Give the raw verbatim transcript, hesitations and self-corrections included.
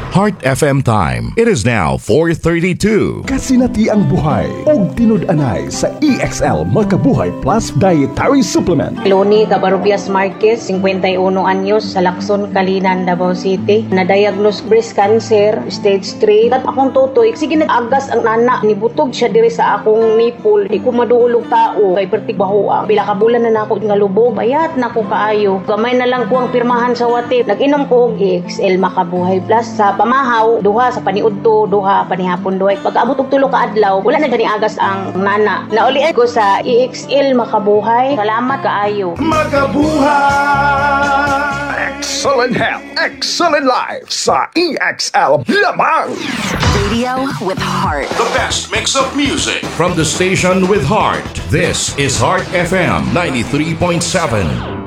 Heart F M time. It is now four thirty-two. Kasinati ang buhay og tinud-anay sa E X L Makabuhay Plus Dietary Supplement. Loni Cabarubias Marquez, fifty-one anyos, sa Lacson, Kalinan, Davao City. Na-diagnose breast cancer, stage three. At akong tutoy, sige nag-agas ang nana. Nibutog siya diri sa akong nipple. Di ko maduulog tao. Kay pertig bahuang. Pila ka bulan na nako nga lubog. Bayat na ko kaayo. Gamay na lang ko ang pirmahan sa watip. Nag-inom ko og E X L Makabuhay Plus sa pamahaw, duha sa paniudto, duha panihapon duhay. Pag-abot og tulo ka adlaw, wala na gani agas ang nana. Naulian ko sa E X L Makabuhay. Salamat kaayo. Makabuhay! Excellent health, excellent life sa E X L lamang. Radio with heart. The best mix of music from the station with heart. This is Heart F M ninety-three point seven.